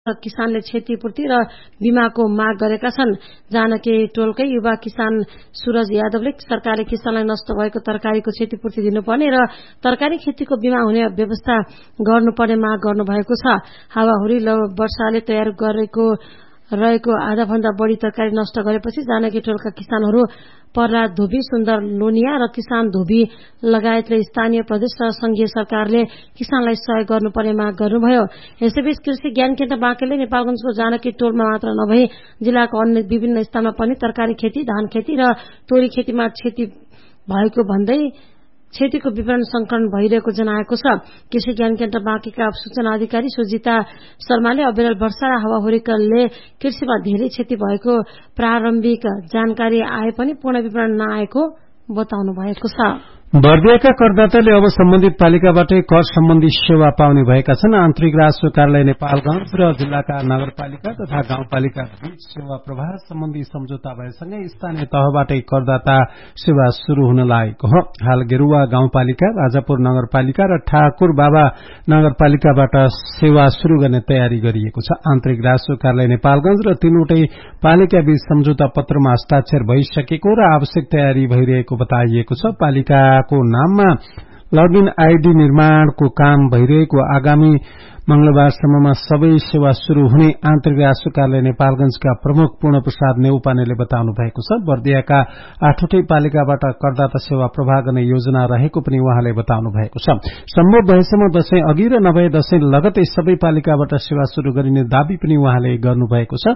किसानले क्षतिपूर्ति र बीमाको माग गरेका छन्। जानकी टोलकै युवा किसान सूरज यादवले सरकारले किसानलाई नष्ट भएको तरकारीको क्षतिपूर्ति दिनुपर्ने र तरकारी खेतीको बीमा हुने व्यवस्था गर्नुपर्ने माग गर्नुभएको छ। हावाहुरी वर्षाले तयार रहेको आधाभन्दा बढ़ी तरकारी नष्ट गरेपछि जानकी टोलका किसानहरू पर्ला धोबी, सुन्दर लोनिया र किसान धोबी लगायतले स्थानीय प्रदेश र संघीय सरकारले किसानलाई सहयोग गर्नुपर्ने माग गर्नुभयो। यसैबीच कृषि ज्ञान केन्द्र बाँकेले नेपालगंजको जानकी टोलमा मात्र नभई जिल्लाको अन्य विभिन्न स्थानमा पनि तरकारी खेती, धान खेती र तोरी खेतीमा क्षति भएको भन्दै क्षतिको विवरण संकलन भइरहेको जनाएको छ। कृषि ज्ञान केन्द्र बाँकेका सूचना अधिकारी सुजिता शर्माले अविरल वर्षा र हावाहुरीले कृषिमा धेरै क्षति भएको प्रारम्भिक जानकारी आए पनि पूर्ण विवरण नआएको बताउनु भएको छ। बर्दियाका करदाताले अब सम्बन्धित पालिकाबाटै कर सम्बन्धी सेवा पाउने भएका छन्। आन्तरिक राजस्व कार्यालय नेपालगंज र जिल्लाका नगरपालिका तथा गाउँपालिका बीच सेवा प्रवाह सम्बन्धी सम्झौता भएसँगै स्थानीय तहबाटै करदाता सेवा शुरू हुन लागेको हो। हाल गेरुवा गाउँपालिका, राजापुर नगरपालिका र ठाकुर बाबा नगरपालिकाबाट सेवा शुरू गर्ने तयारी गरिएको छ। आन्तरिक राजस्व कार्यालय नेपालगंज र तीनवटै पालिका बीच सम्झौता पत्रमा हस्ताक्षर भइसकेको र आवश्यक तयारी भइरहेको बताइएको छ। पालिका को नाममा लगइन आईडी निर्माणको काम भइरहेको आगामी मंगलबारसम्ममा सबै सेवा शुरू हुने आन्तरिक राजस्व कार्यालय नेपालगंजका प्रमुख पूर्णप्रसाद नेउपानेले बताउनु भएको छ। बर्दियाका 8वटै पालिकाबाट करदाता सेवा प्रवाह गर्ने योजना रहेको पनि उहाँले बताउनु भएको छ। सम्भव भएसम्म दशैं अघि र नभए दशैं लगतै सबै पालिकाबाट सेवा शुरू गरिने दावी पनि उहाँले गर्नुभएको छ।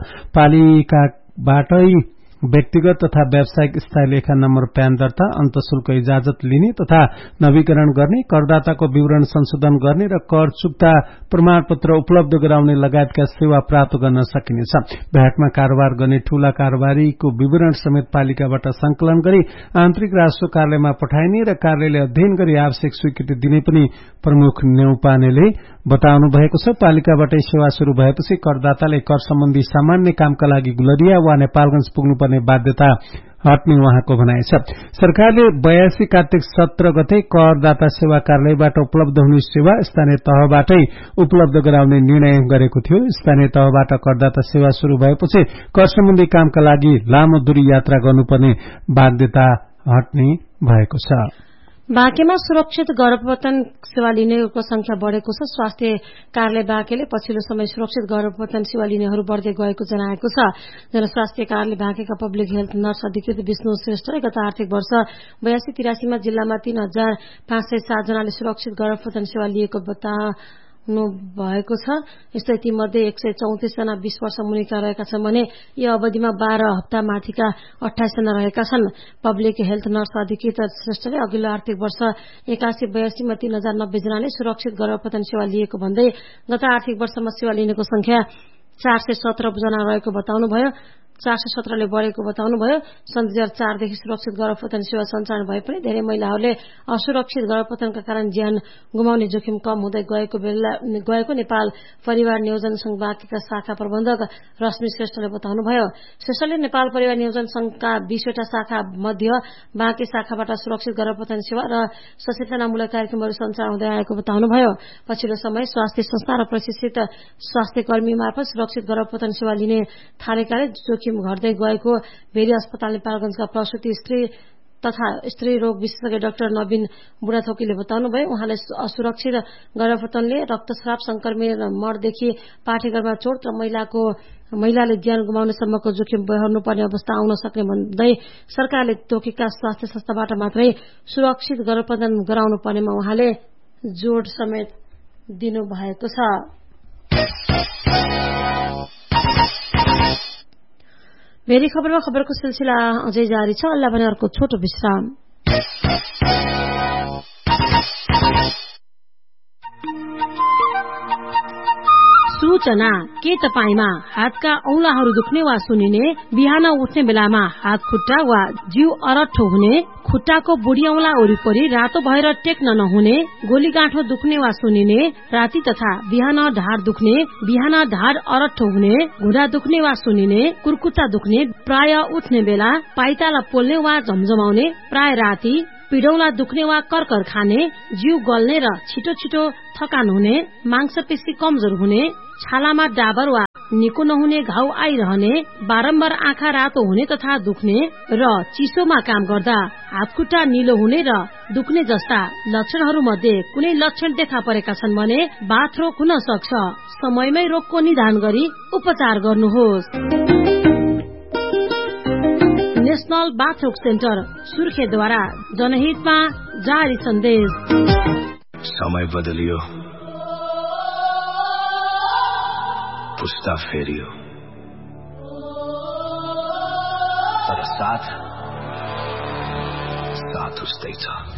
पालिकाबाटै व्यक्तिगत तथा व्यावसायिक स्थायी लेखा नम्बर प्यान दर्ता, अन्तशुल्क इजाजत लिने तथा नवीकरण गर्ने, करदाताको विवरण संशोधन गर्ने र कर चुक्ता प्रमाणपत्र उपलब्ध गराउने लगायतका सेवा प्राप्त गर्न सकिनेछ। भ्याटमा कारोबार गर्ने ठूला कारोबारीको विवरण समेत पालिकाबाट संकलन गरी आन्तरिक राजस्व कार्यालयमा पठाइने र कार्यालयले अध्ययन गरी आवश्यक स्वीकृति दिने पनि प्रमुख नेउपानेले बताउनु भएको छ। पालिकाबाटै सेवा शुरू भएपछि करदाताले कर सम्बन्धी सामान्य कामका लागि गुलरिया वा नेपालगंज पुग्नुपर्ने बाध्यता हट्ने उहाँको भनाइ छ। सरकारले 82 कार्तिक 17 गते करदाता सेवा कार्यालयबाट उपलब्ध हुने सेवा स्थानीय तहबाटै उपलब्ध गराउने निर्णय गरेको थियो। स्थानीय तहबाट करदाता सेवा शुरू भएपछि कर सम्बन्धी कामका लागि लामो दूरी यात्रा गर्नुपर्ने बाध्यता हट्ने भएको छ। बाँकेमा सुरक्षित गर्भपतन सेवा लिनेहरूको संख्या बढ़ेको छ। स्वास्थ्य कार्यालय बाँकेले पछिल्लो समय सुरक्षित गर्भपतन सेवा लिनेहरू बढ़दै गएको जनाएको छ। जनस्वास्थ्य कार्यालय बाँकेका पब्लिक हेल्थ नर्स अधिकृत विष्णु श्रेष्ठले गत आर्थिक वर्ष 82-83 मा जिल्लामा 3507 जनाले सुरक्षित गर्भपतन सेवा लिएको भएको छ। यस्तै तीमध्ये 134 जना 20 वर्ष मुनिका रहेका छन् भने यो अवधिमा 12 हप्ता माथिका 28 जना रहेका छन्। पब्लिक हेल्थ नर्स अधिकृत श्रेष्ठले अघिल्लो आर्थिक वर्ष 81-82 मा 3090 जनाले सुरक्षित गर्भपतन सेवा लिएको भन्दै गत आर्थिक वर्षमा सेवा लिनेको संख्या 417 जना रहेको बताउनुभयो। 417 ले बढ़ेको बताउनुभयो। सन् 2004 देखि सुरक्षित गर्भपतन सेवा सञ्चालन भए पनि धेरै महिलाहरूले असुरक्षित गर्भपतनका कारण ज्यान गुमाउने जोखिम कम हुँदै गएको नेपाल परिवार नियोजन संघ बाँकेका शाखा प्रबन्धक रश्मि श्रेष्ठले बताउनुभयो। श्रेष्ठले नेपाल परिवार नियोजन संघका 20 वटा शाखा मध्ये बाँके शाखाबाट सुरक्षित गर्भपतन सेवा र सचेतनामूलक कार्यक्रमहरू सञ्चालन हुँदै आएको बताउनुभयो। पछिल्लो समय स्वास्थ्य संस्था र प्रशिक्षित स्वास्थ्य कर्मी मार्फत सुरक्षित गर्भपतन सेवा लिने थालेकाले घट्दै गएको भेरी अस्पताल नेपालगंजका प्रसूति तथा स्त्री रोग विशेषज्ञ डाक्टर नवीन बुढाथोकीले बताउनुभयो। उहाँले असुरक्षित गर्भपतनले रक्तस्राव, संक्रमित मर्देखि पाठेघरमा चोट र महिलाले ज्यान गुमाउने सम्मको जोखिम बहर्नुपर्ने अवस्था आउन सक्ने भन्दै सरकारले तोकेका स्वास्थ्य संस्थाबाट मात्रै सुरक्षित गर्भपतन गराउनु पर्नेमा उहाँले जोड समेत दिनुभएको छ। भेरी खबरमा खबरको सिलसिला अझै जारी छ। अल्लाह भने अर्को छोटो विश्राम। सूचना के तपाईमा हातका औंलाहरू दुख्ने वा सुनिने, बिहान उठ्ने बेलामा हात खुट्टा वा जिउ अरट्ठो हुने, खुट्टाको बुढी औंला वरिपरि रातो भएर टेक्न नहुने, गोलीगाँठो दुख्ने वा सुनिने, राति तथा बिहान ढाड दुख्ने, बिहान ढाड अरट्ठो हुने, घुँडा दुख्ने वा सुनिने, कुर्कुच्चा दुख्ने, प्राय उठ्ने बेला पाइताला पोल्ने वा झमझमाउने, प्राय राति पिडौला दुख्ने वा कर्कर खाने, जिउ गल्ने र छिटो छिटो थकान हुने, मांसपेशी कमजोर हुने, छालामा डाबर वा निको नहुने घाउ आइरहने, बारम्बार आँखा रातो हुने तथा दुख्ने र चिसोमा काम गर्दा हातखुट्टा निलो हुने र दुख्ने जस्ता लक्षणहरू मध्ये कुनै लक्षण देखा परेका छन् भने बाथरोग हुन सक्छ। समयमै रोगको निदान गरी उपचार गर्नुहोस्। नेशनल बाथरोग सेन्टर सुर्खेतद्वारा जनहितमा जारी सन्देश। समय बदलियो, पुस्ता फेरियो, तर साथ उस्तै छ।